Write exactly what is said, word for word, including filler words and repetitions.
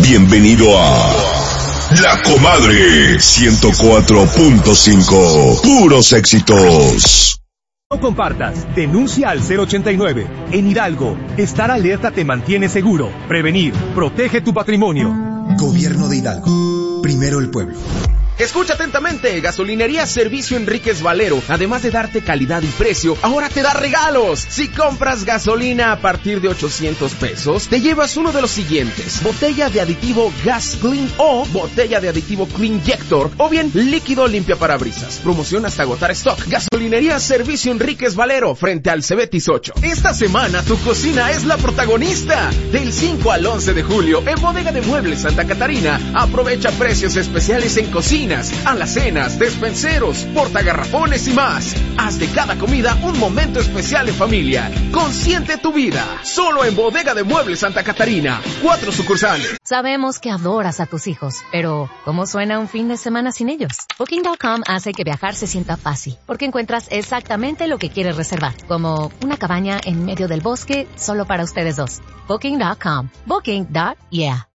Bienvenido a La Comadre ciento cuatro punto cinco. Puros éxitos. No compartas, denuncia al cero ochenta y nueve. En Hidalgo, estar alerta te mantiene seguro. Prevenir, protege tu patrimonio. Gobierno de Hidalgo. Primero el pueblo. Escucha atentamente, Gasolinería Servicio Enríquez Valero, además de darte calidad y precio, ahora te da regalos. Si compras gasolina a partir de ochocientos pesos, te llevas uno de los siguientes: botella de aditivo Gas Clean o botella de aditivo Cleanjector, o bien líquido limpia parabrisas. Promoción hasta agotar stock. Gasolinería Servicio Enríquez Valero, frente al Cebetis ocho. Esta semana tu cocina es la protagonista. Del cinco al once de julio, en Bodega de Muebles Santa Catarina, aprovecha precios especiales en cocina, alacenas, despenseros, portagarrafones y más. Haz de cada comida un momento especial en familia. Consiente tu vida. Solo en Bodega de Muebles Santa Catarina. Cuatro sucursales. Sabemos que adoras a tus hijos, pero ¿cómo suena un fin de semana sin ellos? Booking punto com hace que viajar se sienta fácil, porque encuentras exactamente lo que quieres reservar, como una cabaña en medio del bosque solo para ustedes dos. Booking punto com. Booking. Yeah.